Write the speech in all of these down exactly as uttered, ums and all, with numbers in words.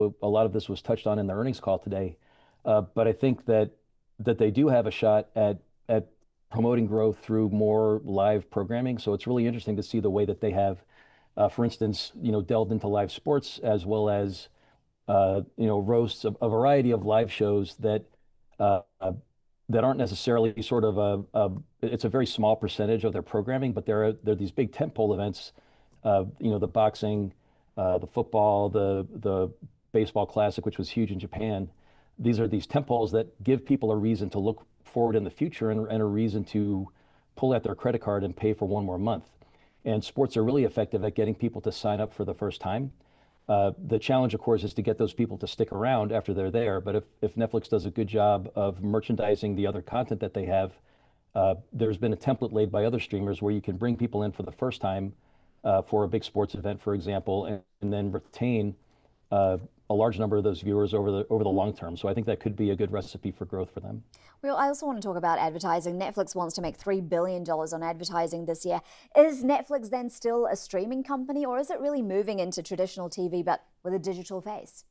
a lot of this was touched on in the earnings call today. Uh, but I think that that they do have a shot at at promoting growth through more live programming. So it's really interesting to see the way that they have, uh, for instance, you know, delved into live sports as well as uh, you know, roasts a, a variety of live shows that uh, uh, that aren't necessarily sort of a, a it's a very small percentage of their programming, but there are there are these big tentpole events, uh, you know, the boxing, uh, the football, the the baseball classic, which was huge in Japan. These are these tentpoles that give people a reason to look forward in the future and, and a reason to pull out their credit card and pay for one more month. And sports are really effective at getting people to sign up for the first time. Uh, the challenge, of course, is to get those people to stick around after they're there. But if, if Netflix does a good job of merchandising the other content that they have, uh, there's been a template laid by other streamers where you can bring people in for the first time uh, for a big sports event, for example, and, and then retain uh, a large number of those viewers over the over the long term. So I think that could be a good recipe for growth for them. Well, I also want to talk about advertising. Netflix wants to make three billion dollars on advertising this year. Is Netflix then still a streaming company, or is it really moving into traditional T V but with a digital face?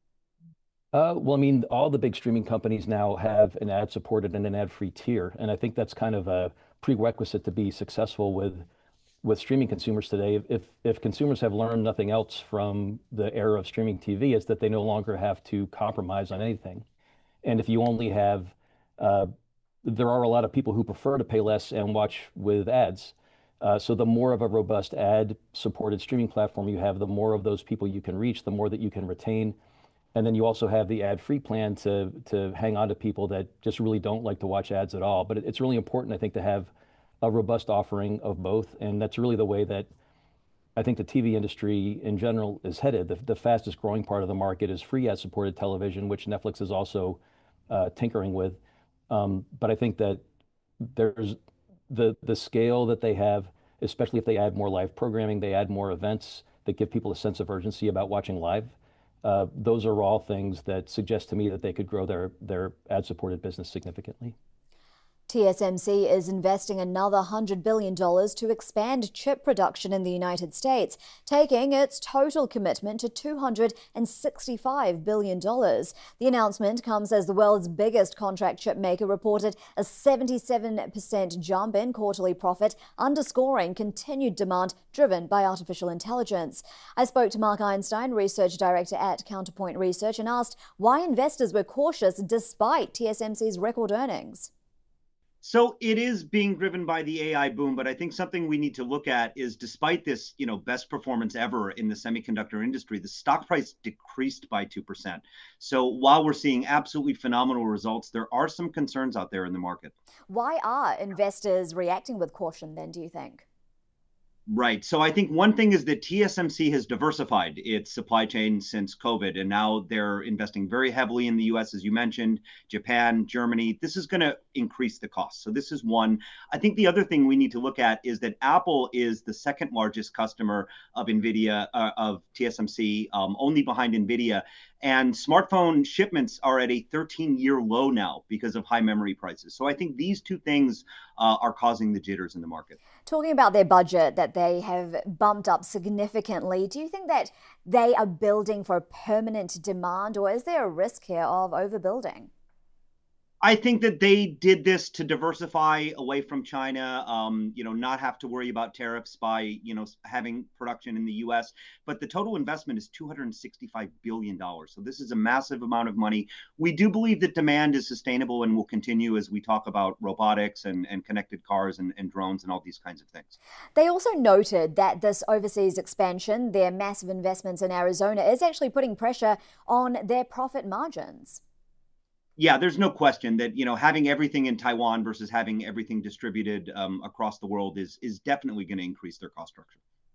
Uh, well, I mean, all the big streaming companies now have an ad-supported and an ad-free tier, and I think that's kind of a prerequisite to be successful with with streaming consumers today. If if consumers have learned nothing else from the era of streaming T V, it's that they no longer have to compromise on anything. And if you only have, uh, there are a lot of people who prefer to pay less and watch with ads. Uh, so the more of a robust ad-supported streaming platform you have, the more of those people you can reach, the more that you can retain. And then you also have the ad-free plan to to hang on to people that just really don't like to watch ads at all. But it, it's really important, I think, to have a robust offering of both. And that's really the way that I think the T V industry in general is headed. The, the fastest growing part of the market is free ad-supported television, which Netflix is also uh, tinkering with. Um, but I think that there's the the scale that they have, especially if they add more live programming, they add more events that give people a sense of urgency about watching live. Uh, those are all things that suggest to me that they could grow their their ad-supported business significantly. T S M C is investing another one hundred billion dollars to expand chip production in the United States, taking its total commitment to two hundred sixty-five billion dollars. The announcement comes as the world's biggest contract chip maker reported a seventy-seven percent jump in quarterly profit, underscoring continued demand driven by artificial intelligence. I spoke to Mark Einstein, research director at Counterpoint Research, and asked why investors were cautious despite T S M C's record earnings. So it is being driven by the A I boom, but I think something we need to look at is despite this, you know, best performance ever in the semiconductor industry, the stock price decreased by two percent. So while we're seeing absolutely phenomenal results, there are some concerns out there in the market. Why are investors reacting with caution then, do you think? Right. So I think one thing is that T S M C has diversified its supply chain since COVID, and now they're investing very heavily in the U S, as you mentioned, Japan, Germany. This is going to increase the cost. So this is one. I think the other thing we need to look at is that Apple is the second largest customer of NVIDIA, uh, of T S M C, um, only behind NVIDIA. And smartphone shipments are at a thirteen-year low now because of high memory prices. So I think these two things uh, are causing the jitters in the market. Talking about their budget that they have bumped up significantly, do you think that they are building for permanent demand, or is there a risk here of overbuilding? I think that they did this to diversify away from China, um, you know, not have to worry about tariffs by, you know, having production in the U S. But the total investment is two hundred sixty-five billion dollars. So this is a massive amount of money. We do believe that demand is sustainable and will continue as we talk about robotics and, and connected cars and, and drones and all these kinds of things. They also noted that this overseas expansion, their massive investments in Arizona, is actually putting pressure on their profit margins. Yeah, there's no question that, you know, having everything in Taiwan versus having everything distributed um, across the world is is definitely going to increase their cost structure.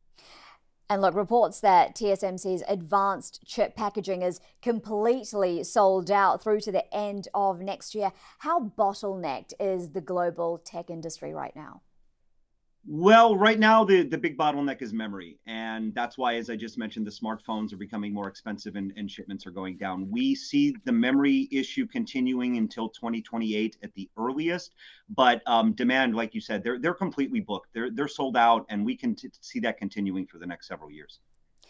And look, reports that T S M C's advanced chip packaging is completely sold out through to the end of next year. How bottlenecked is the global tech industry right now? Well, right now, the, the big bottleneck is memory. And that's why, as I just mentioned, the smartphones are becoming more expensive and, and shipments are going down. We see the memory issue continuing until twenty twenty-eight at the earliest. But um, demand, like you said, they're, they're completely booked. They're, they're sold out, and we can t- see that continuing for the next several years.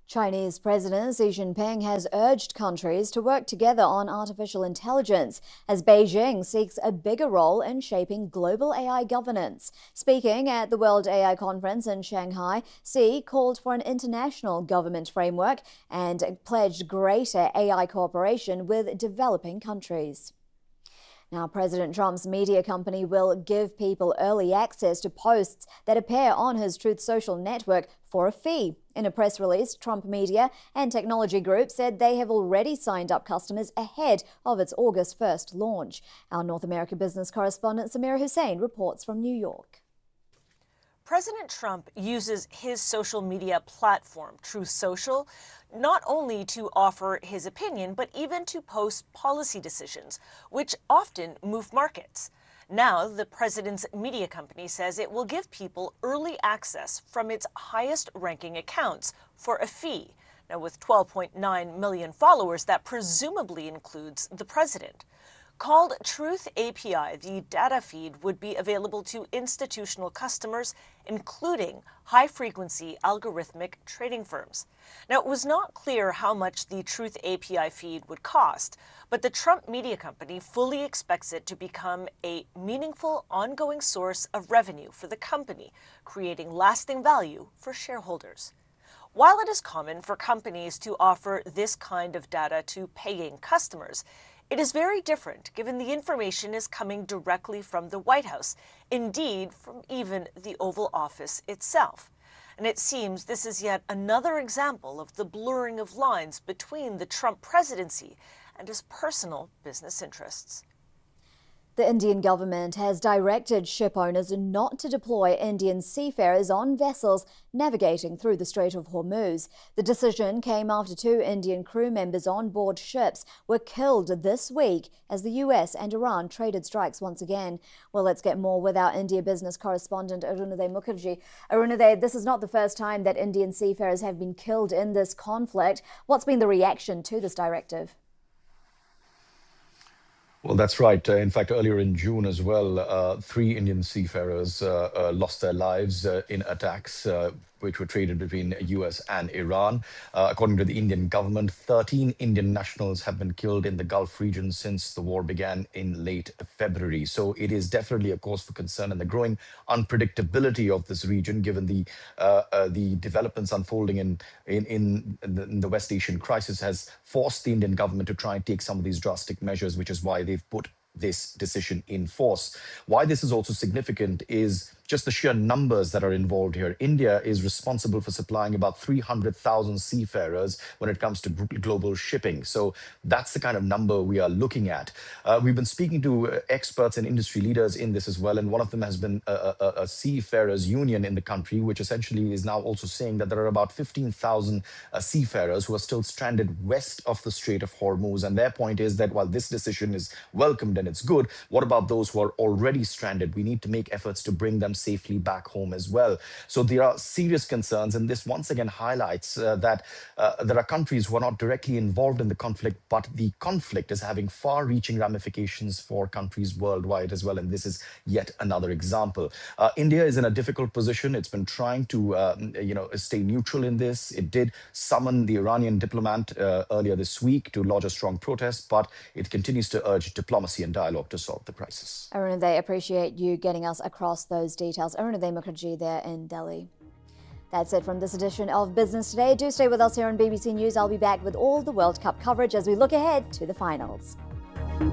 Chinese President Xi Jinping has urged countries to work together on artificial intelligence as Beijing seeks a bigger role in shaping global A I governance. Speaking at the World A I Conference in Shanghai, Xi called for an international government framework and pledged greater A I cooperation with developing countries. Now, President Trump's media company will give people early access to posts that appear on his Truth Social network for a fee. In a press release, Trump Media and Technology Group said they have already signed up customers ahead of its August first launch. Our North America business correspondent Samira Hussein reports from New York. President Trump uses his social media platform, Truth Social, not only to offer his opinion, but even to post policy decisions, which often move markets. Now, the president's media company says it will give people early access from its highest-ranking accounts for a fee. Now, with twelve point nine million followers, that presumably includes the president. Called Truth A P I, the data feed would be available to institutional customers, including high-frequency algorithmic trading firms. Now, it was not clear how much the Truth A P I feed would cost, but the Trump media company fully expects it to become a meaningful, ongoing source of revenue for the company, creating lasting value for shareholders. While it is common for companies to offer this kind of data to paying customers, it is very different given the information is coming directly from the White House, indeed from even the Oval Office itself. And it seems this is yet another example of the blurring of lines between the Trump presidency and his personal business interests. The Indian government has directed ship owners not to deploy Indian seafarers on vessels navigating through the Strait of Hormuz. The decision came after two Indian crew members on board ships were killed this week as the U S and Iran traded strikes once again. Well, let's get more with our India business correspondent Arunaday Mukherjee. Arunaday, this is not the first time that Indian seafarers have been killed in this conflict. What's been the reaction to this directive? Well, that's right. Uh, in fact, earlier in June as well, uh, three Indian seafarers uh, uh, lost their lives uh, in attacks uh, which were traded between U S and Iran. Uh, according to the Indian government, thirteen Indian nationals have been killed in the Gulf region since the war began in late February. So it is definitely a cause for concern, and the growing unpredictability of this region, given the uh, uh, the developments unfolding in in, in, the, in the West Asian crisis, has forced the Indian government to try and take some of these drastic measures, which is why they've put this decision in force. Why this is also significant is just the sheer numbers that are involved here. India is responsible for supplying about three hundred thousand seafarers when it comes to global shipping. So that's the kind of number we are looking at. Uh, we've been speaking to uh, experts and industry leaders in this as well, and one of them has been a, a, a seafarers union in the country, which essentially is now also saying that there are about fifteen thousand uh, seafarers who are still stranded west of the Strait of Hormuz. And their point is that while this decision is welcomed and it's good, what about those who are already stranded? We need to make efforts to bring them safely back home as well. So there are serious concerns, and this once again highlights uh, that uh, there are countries who are not directly involved in the conflict, but the conflict is having far-reaching ramifications for countries worldwide as well, and this is yet another example. Uh, India is in a difficult position. It's been trying to uh, you know, stay neutral in this. It did summon the Iranian diplomat uh, earlier this week to lodge a strong protest, but it continues to urge diplomacy and dialogue to solve the crisis. Arunaday, appreciate you getting us across those details. Arunaday Mukherjee there in Delhi. That's it from this edition of Business Today. Do stay with us here on B B C News. I'll be back with all the World Cup coverage as we look ahead to the finals.